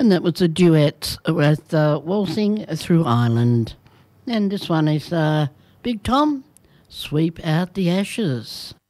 And that was a duet with Waltzing Through Ireland. And this one is Big Tom, Sweep Out the Ashes.